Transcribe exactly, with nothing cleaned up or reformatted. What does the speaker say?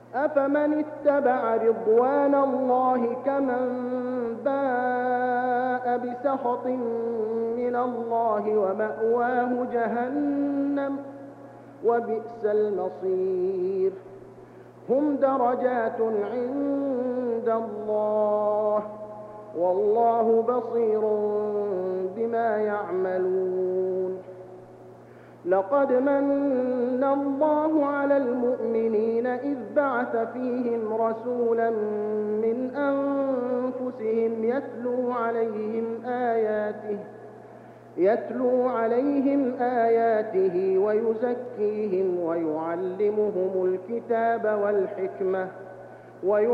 أفمن اتبع رضوان الله كمن باء بسخط من الله ومأواه جهنم وبئس المصير هم درجات عند الله والله بصير بما يعملون لقد من الله على المؤمنين إذ بعث فيهم رسولا من أنفسهم يتلو عليهم آياته يتلو عليهم آياته ويزكيهم ويعلمهم الكتاب والحكمة